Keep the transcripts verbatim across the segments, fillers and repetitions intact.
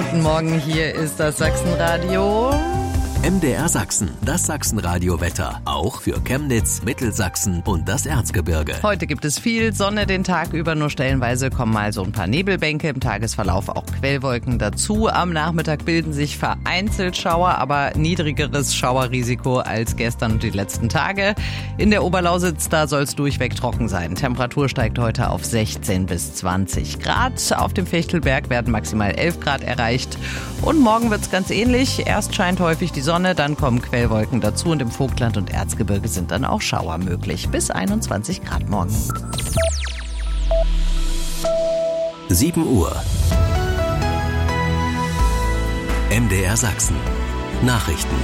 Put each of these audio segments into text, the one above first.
Guten Morgen, hier ist das Sachsenradio. M D R Sachsen, das Sachsenradio-Wetter. Auch für Chemnitz, Mittelsachsen und das Erzgebirge. Heute gibt es viel Sonne den Tag über, nur stellenweise kommen mal so ein paar Nebelbänke. Im Tagesverlauf auch Quellwolken dazu. Am Nachmittag bilden sich vereinzelt Schauer, aber niedrigeres Schauerrisiko als gestern und die letzten Tage. In der Oberlausitz, da soll es durchweg trocken sein. Temperatur steigt heute auf sechzehn bis zwanzig Grad. Auf dem Fichtelberg werden maximal elf Grad erreicht. Und morgen wird es ganz ähnlich. Erst scheint häufig die Sonne, dann kommen Quellwolken dazu und im Vogtland und Erzgebirge sind dann auch Schauer möglich. Bis einundzwanzig Grad morgen. sieben Uhr. M D R Sachsen. Nachrichten.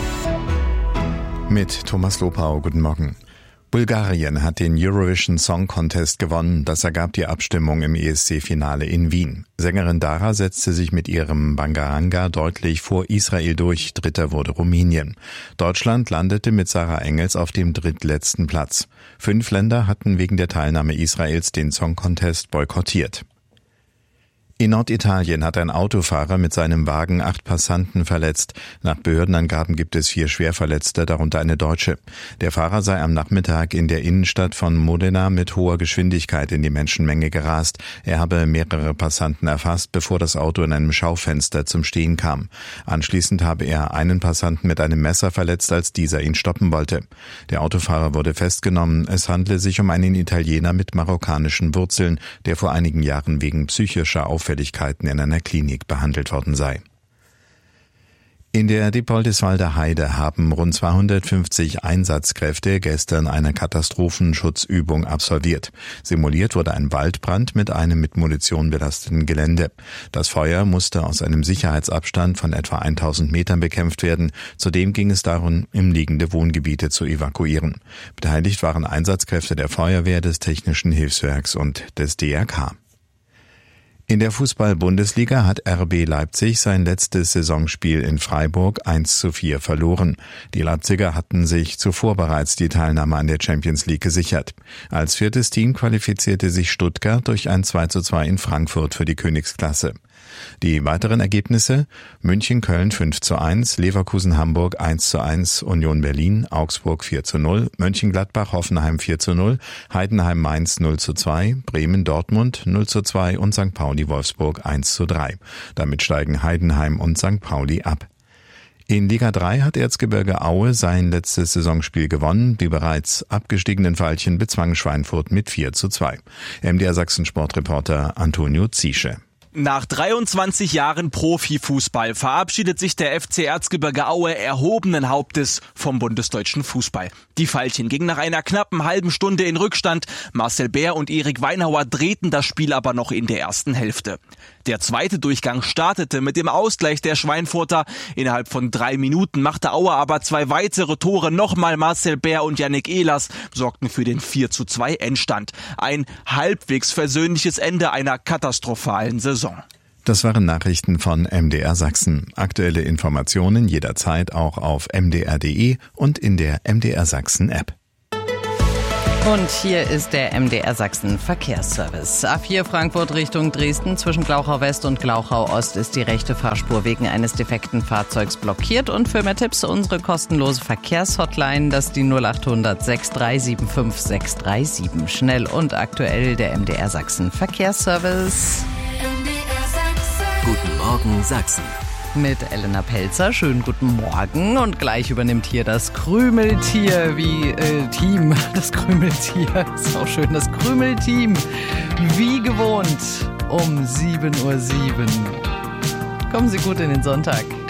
Mit Thomas Lopau, guten Morgen. Bulgarien hat den Eurovision Song Contest gewonnen. Das ergab die Abstimmung im E S C-Finale in Wien. Sängerin Dara setzte sich mit ihrem Bangaranga deutlich vor Israel durch. Dritter wurde Rumänien. Deutschland landete mit Sarah Engels auf dem drittletzten Platz. Fünf Länder hatten wegen der Teilnahme Israels den Song Contest boykottiert. In Norditalien hat ein Autofahrer mit seinem Wagen acht Passanten verletzt. Nach Behördenangaben gibt es vier Schwerverletzte, darunter eine Deutsche. Der Fahrer sei am Nachmittag in der Innenstadt von Modena mit hoher Geschwindigkeit in die Menschenmenge gerast. Er habe mehrere Passanten erfasst, bevor das Auto in einem Schaufenster zum Stehen kam. Anschließend habe er einen Passanten mit einem Messer verletzt, als dieser ihn stoppen wollte. Der Autofahrer wurde festgenommen. Es handle sich um einen Italiener mit marokkanischen Wurzeln, der vor einigen Jahren wegen psychischer Auffälligkeiten in einer Klinik behandelt worden sei. In der Dippoldiswalder Heide haben rund zweihundertfünfzig Einsatzkräfte gestern eine Katastrophenschutzübung absolviert. Simuliert wurde ein Waldbrand mit einem mit Munition belasteten Gelände. Das Feuer musste aus einem Sicherheitsabstand von etwa tausend Metern bekämpft werden. Zudem ging es darum, umliegende Wohngebiete zu evakuieren. Beteiligt waren Einsatzkräfte der Feuerwehr, des Technischen Hilfswerks und des D R K. In der Fußball-Bundesliga hat R B Leipzig sein letztes Saisonspiel in Freiburg eins zu vier verloren. Die Leipziger hatten sich zuvor bereits die Teilnahme an der Champions League gesichert. Als viertes Team qualifizierte sich Stuttgart durch ein zwei zu zwei in Frankfurt für die Königsklasse. Die weiteren Ergebnisse: München-Köln fünf zu eins, Leverkusen-Hamburg eins zu eins, Union Berlin, Augsburg vier zu null, Mönchengladbach-Hoffenheim vier zu null, Heidenheim-Mainz null zu zwei, Bremen-Dortmund null zu zwei und Sankt Pauli-Wolfsburg eins zu drei. Damit steigen Heidenheim und Sankt Pauli ab. In Liga drei hat Erzgebirge Aue sein letztes Saisonspiel gewonnen. Die bereits abgestiegenen Veilchen bezwangen Schweinfurt mit vier zu zwei. M D R Sachsen-Sportreporter Antonio Ziesche. Nach dreiundzwanzig Jahren Profifußball verabschiedet sich der F C Erzgebirge Aue erhobenen Hauptes vom bundesdeutschen Fußball. Die Veilchen gingen nach einer knappen halben Stunde in Rückstand. Marcel Bär und Erik Weinhauer drehten das Spiel aber noch in der ersten Hälfte. Der zweite Durchgang startete mit dem Ausgleich der Schweinfurter. Innerhalb von drei Minuten machte Aue aber zwei weitere Tore. Nochmal Marcel Bär und Yannick Ehlers sorgten für den vier zu zwei Endstand. Ein halbwegs versöhnliches Ende einer katastrophalen Saison. Das waren Nachrichten von M D R Sachsen. Aktuelle Informationen jederzeit auch auf m d r punkt d e und in der M D R Sachsen App. Und hier ist der M D R Sachsen Verkehrsservice. A vier Frankfurt Richtung Dresden. Zwischen Glauchau West und Glauchau Ost ist die rechte Fahrspur wegen eines defekten Fahrzeugs blockiert. Und für mehr Tipps unsere kostenlose Verkehrshotline, das ist die null acht hundert sechs drei sieben fünf sechs drei sieben. Schnell und aktuell der M D R Sachsen Verkehrsservice. Guten Morgen Sachsen. Mit Elena Pelzer. Schönen guten Morgen. Und gleich übernimmt hier das Krümeltier wie äh, Team. Das Krümeltier. Ist auch schön. Das Krümelteam. Wie gewohnt um sieben Uhr sieben. Kommen Sie gut in den Sonntag.